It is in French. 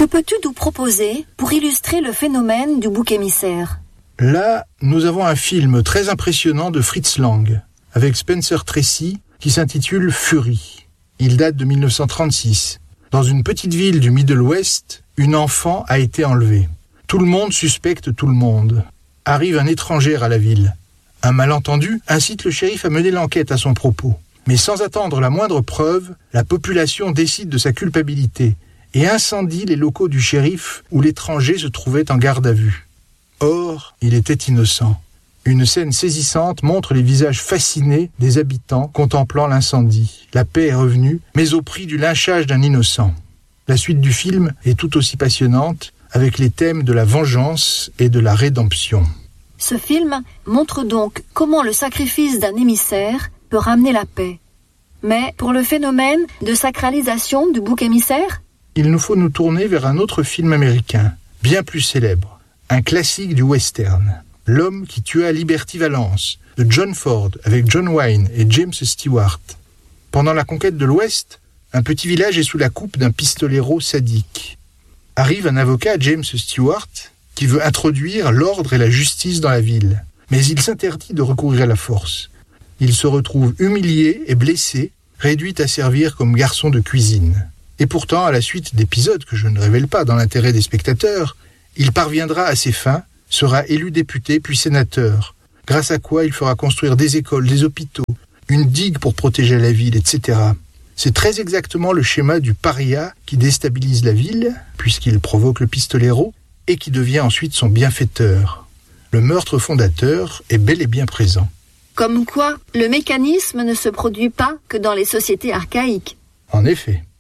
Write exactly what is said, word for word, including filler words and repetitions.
Que peux-tu nous proposer pour illustrer le phénomène du bouc émissaire ? Là, nous avons un film très impressionnant de Fritz Lang, avec Spencer Tracy, qui s'intitule Fury. Il date de dix-neuf cent trente-six. Dans une petite ville du Middle West, une enfant a été enlevée. Tout le monde suspecte tout le monde. Arrive un étranger à la ville. Un malentendu incite le shérif à mener l'enquête à son propos. Mais sans attendre la moindre preuve, la population décide de sa culpabilité et incendie les locaux du shérif où l'étranger se trouvait en garde à vue. Or, il était innocent. Une scène saisissante montre les visages fascinés des habitants contemplant l'incendie. La paix est revenue, mais au prix du lynchage d'un innocent. La suite du film est tout aussi passionnante, avec les thèmes de la vengeance et de la rédemption. Ce film montre donc comment le sacrifice d'un émissaire peut ramener la paix. Mais pour le phénomène de sacralisation du bouc émissaire, il nous faut nous tourner vers un autre film américain, bien plus célèbre. Un classique du western, L'homme qui tua Liberty Valance, de John Ford, avec John Wayne et James Stewart. Pendant la conquête de l'Ouest, un petit village est sous la coupe d'un pistolero sadique. Arrive un avocat, James Stewart, qui veut introduire l'ordre et la justice dans la ville. Mais il s'interdit de recourir à la force. Il se retrouve humilié et blessé, réduit à servir comme garçon de cuisine. Et pourtant, à la suite d'épisodes que je ne révèle pas dans l'intérêt des spectateurs, il parviendra à ses fins, sera élu député puis sénateur, grâce à quoi il fera construire des écoles, des hôpitaux, une digue pour protéger la ville, et cetera. C'est très exactement le schéma du paria qui déstabilise la ville, puisqu'il provoque le pistolero, et qui devient ensuite son bienfaiteur. Le meurtre fondateur est bel et bien présent. Comme quoi, le mécanisme ne se produit pas que dans les sociétés archaïques. En effet.